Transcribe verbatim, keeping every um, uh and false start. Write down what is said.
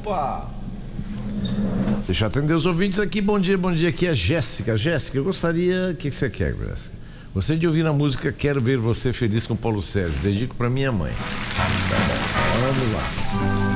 Opa! Deixa eu atender os ouvintes aqui. Bom dia, bom dia. Aqui é Jéssica. Jéssica, eu gostaria... O que, que você quer, Jéssica? Gostaria de ouvir a música Quero Ver Você Feliz com Paulo Sérgio. Dedico pra minha mãe. Vamos lá.